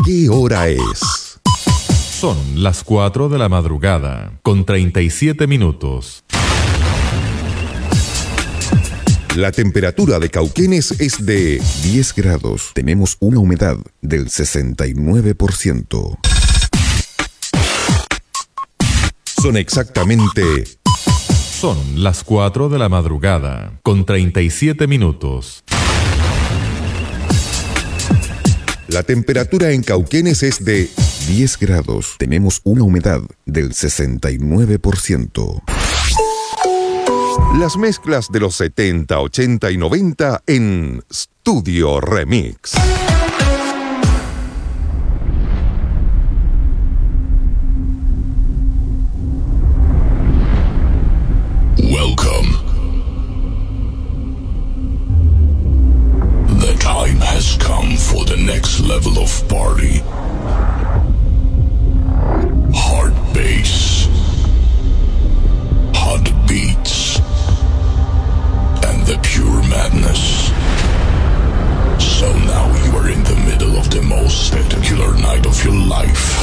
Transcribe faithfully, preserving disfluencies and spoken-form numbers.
¿Qué hora es? Son las cuatro de la madrugada, con treinta y siete minutos. La temperatura de Cauquenes es de diez grados. Tenemos una humedad del sesenta y nueve por ciento. Son exactamente... Son las cuatro de la madrugada, con treinta y siete minutos. La temperatura en Cauquenes es de diez grados. Tenemos una humedad del sesenta y nueve por ciento. Las mezclas de los setenta, ochenta y noventa en Studio Remix. Welcome. The time has come for the next level of party. Hard bass, hot beats, and the pure madness. So now you are in the middle of the most spectacular night of your life.